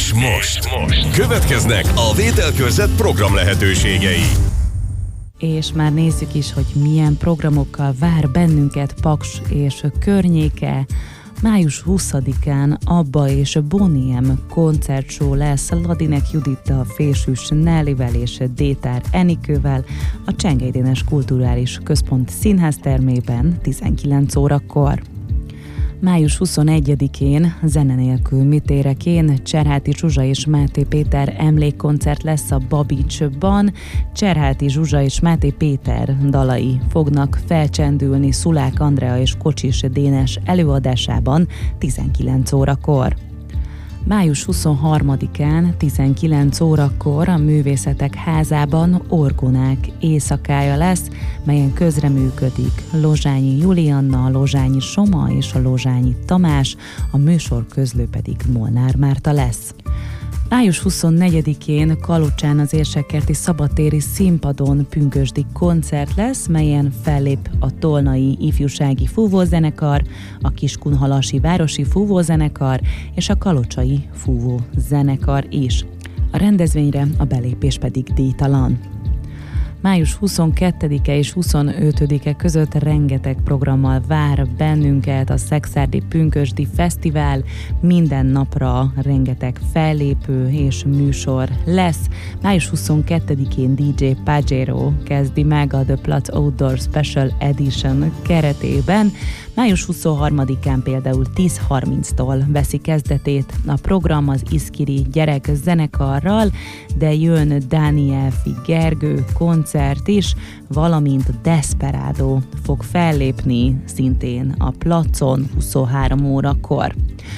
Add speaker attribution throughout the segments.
Speaker 1: És most következnek a Vételkörzet program lehetőségei.
Speaker 2: És már nézzük is, hogy milyen programokkal vár bennünket Paks és környéke. Május 20-án Abba és Bonnie M koncertshow lesz Ladinek Judittal, Fésűs Nellivel és Détár Enikővel a Csengei Dénes Kulturális Központ színháztermében 19 órakor. Május 21-én zene nélkül mit érek én, Cserháti Zsuzsa és Máté Péter emlékkoncert lesz a Babicsban. Cserháti Zsuzsa és Máté Péter dalai fognak felcsendülni Szulák Andrea és Kocsis Dénes előadásában 19 órakor. Május 23-án 19 órakor a Művészetek Házában Orgonák éjszakája lesz, melyen közreműködik Lozsányi Julianna, Lozsányi Soma és a Lozsányi Tamás, a műsor közlő pedig Molnár Márta lesz. Május 24-én Kalocsán az Érsekkerti Szabadtéri Színpadon pünkösdi koncert lesz, melyen fellép a Tolnai Ifjúsági Fúvózenekar, a Kiskunhalasi Városi Fúvózenekar és a Kalocsai Fúvózenekar is. A rendezvényre a belépés pedig díjtalan. Május 22-e és 25-e között rengeteg programmal vár bennünket a Szekszárdi Pünkösdi Fesztivál. Minden napra rengeteg fellépő és műsor lesz. Május 22-én DJ Pajero kezdi meg a The Platz Outdoor Special Edition keretében. Május 23-án például 10:30-tól veszi kezdetét a program az Iszkiri gyerek zenekarral, de jön Dániel Gergő koncert is, valamint Desperado fog fellépni szintén a Placon 23 órakor.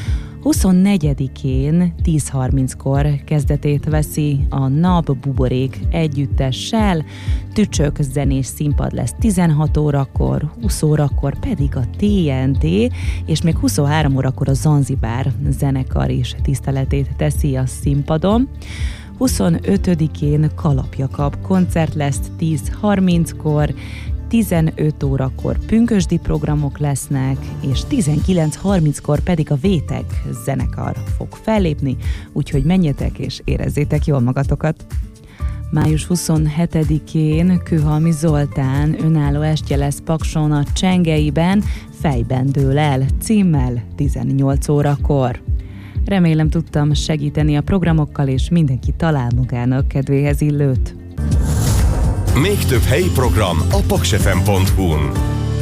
Speaker 2: 24-én 10:30-kor kezdetét veszi a Nap Buborék együttessel, Tücsök zenés színpad lesz 16 órakor, 20 órakor pedig a TNT, és még 23 órakor a Zanzibár zenekar is tiszteletét teszi a színpadon. 25-én Kalap Jakab koncert lesz 10:30-kor, 15 órakor pünkösdi programok lesznek, és 19:30-kor pedig a Vétek zenekar fog fellépni, úgyhogy menjetek és érezzétek jól magatokat! Május 27-én Kőhalmi Zoltán önálló estje lesz Pakson a Csengeiben, Fejben dől el címmel 18 órakor. Remélem tudtam segíteni a programokkal, és mindenki talál magának kedvéhez illőt.
Speaker 1: Még több helyi program a paksfm.hu-n.